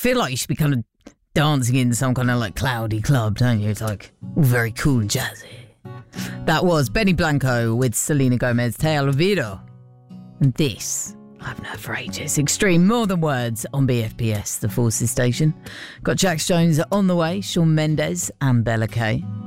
feel like you should be kind of dancing in some kind of like cloudy club, don't you? It's like all very cool and jazzy. That was Benny Blanco with Selena Gomez, Te Olvido. And this, I haven't heard for ages, Extreme, More Than Words on BFBS, the Forces station. Got Jax Jones on the way, Shawn Mendes and Bella Kay.